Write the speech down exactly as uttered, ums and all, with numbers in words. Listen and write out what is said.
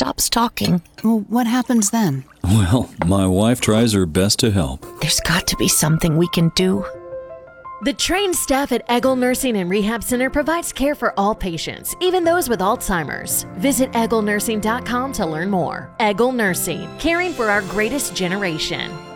stops talking. Well, what happens then? Well, my wife tries her best to help. There's got to be something we can do. The trained staff at Eagle Nursing and Rehab Center provides care for all patients, even those with Alzheimer's. Visit eagle nursing dot com to learn more. Eagle Nursing, caring for our greatest generation.